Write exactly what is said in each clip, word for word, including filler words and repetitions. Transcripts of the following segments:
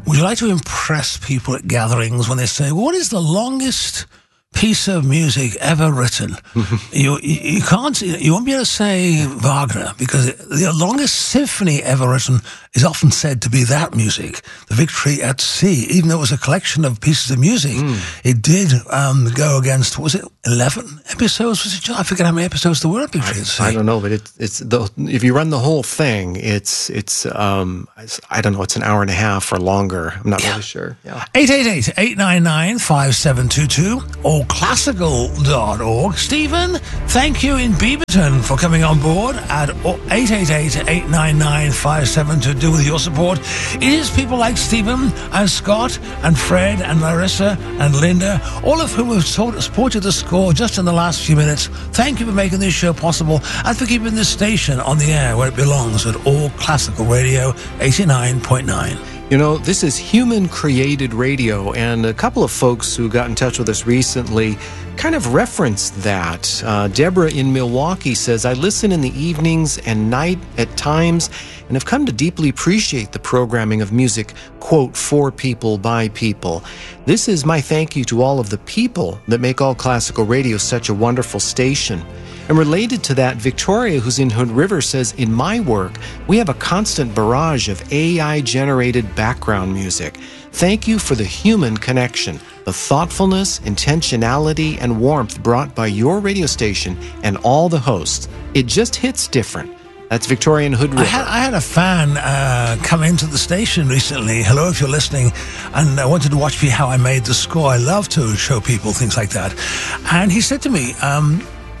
Would you like to impress people at gatherings when they say, what is the longest piece of music ever written? you, you you can't you won't be able to say Wagner, because the longest symphony ever written is often said to be that music, The Victory at Sea. Even though it was a collection of pieces of music, mm. it did um, go against, what was it, eleven episodes? Was it? I forget how many episodes there were at Victory I, at Sea. I don't know, but it, it's the, if you run the whole thing, it's it's um I don't know, it's an hour and a half or longer. I'm not yeah. really sure. Yeah. eight eight eight, eight nine nine, five seven two two or classical dot org. Stephen, thank you in Beaverton for coming on board at eight eight eight, eight nine nine, five seven two two with your support. It is people like Stephen and Scott and Fred and Larissa and Linda, all of whom have supported the score just in the last few minutes. Thank you for making this show possible and for keeping this station on the air where it belongs at All Classical Radio eighty-nine point nine. You know, this is human-created radio, and a couple of folks who got in touch with us recently kind of referenced that. Uh, Deborah in Milwaukee says, I listen in the evenings and night at times and have come to deeply appreciate the programming of music, quote, for people, by people. This is my thank you to all of the people that make All Classical Radio such a wonderful station. And related to that, Victoria, who's in Hood River, says, in my work, we have a constant barrage of A I-generated background music. Thank you for the human connection, the thoughtfulness, intentionality, and warmth brought by your radio station and all the hosts. It just hits different. That's Victoria in Hood River. I had, I had a fan uh, come into the station recently. Hello, if you're listening, and I wanted to watch me how I made the score. I love to show people things like that. And he said to me, um,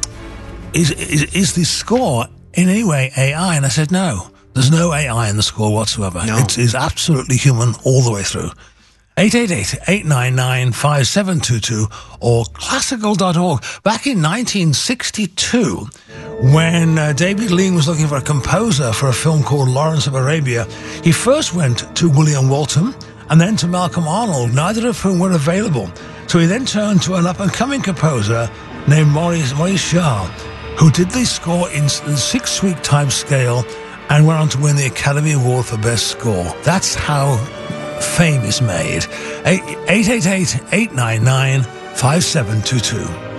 Is, is is the score in any way A I? And I said, no, there's no A I in the score whatsoever. No. It is absolutely human all the way through. eight eight eight, eight nine nine, five seven two two or classical dot org. Back in nineteen sixty-two, when uh, David Lean was looking for a composer for a film called Lawrence of Arabia, he first went to William Walton and then to Malcolm Arnold, neither of whom were available. So he then turned to an up-and-coming composer named Maurice, Maurice Jarre, who did the score in the six-week time scale and went on to win the Academy Award for Best Score. That's how fame is made. eight eight eight, eight nine nine, five seven two two.